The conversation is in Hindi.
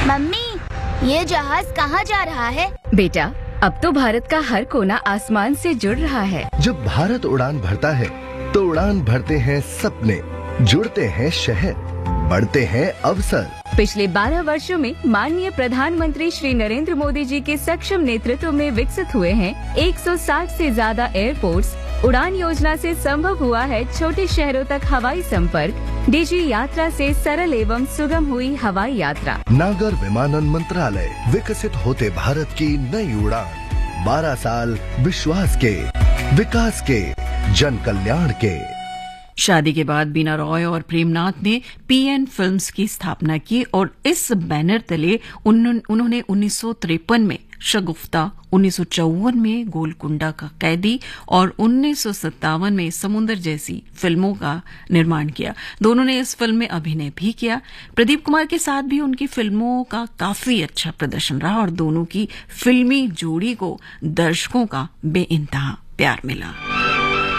मम्मी, ये जहाज कहाँ जा रहा है? बेटा, अब तो भारत का हर कोना आसमान से जुड़ रहा है। जब भारत उड़ान भरता है तो उड़ान भरते हैं सपने, जुड़ते हैं शहर, बढ़ते हैं अवसर। पिछले 12 वर्षों में माननीय प्रधानमंत्री श्री नरेंद्र मोदी जी के सक्षम नेतृत्व में विकसित हुए हैं 160 से ज्यादा एयरपोर्ट्स। उड़ान योजना से संभव हुआ है छोटे शहरों तक हवाई संपर्क। डीजी यात्रा से सरल एवं सुगम हुई हवाई यात्रा। नागर विमानन मंत्रालय, विकसित होते भारत की नई उड़ान। 12 साल विश्वास के, विकास के, जन कल्याण के। शादी के बाद बीना रॉय और प्रेमनाथ ने पीएन फिल्म्स की स्थापना की और इस बैनर तले उन्होंने 1953 में शगुफ्ता, 1954 में गोलकुंडा का कैदी और 1957 में समुंदर जैसी फिल्मों का निर्माण किया। दोनों ने इस फिल्म में अभिनय भी किया। प्रदीप कुमार के साथ भी उनकी फिल्मों का काफी अच्छा प्रदर्शन रहा और दोनों की फिल्मी जोड़ी को दर्शकों का बेइंतहा प्यार मिला।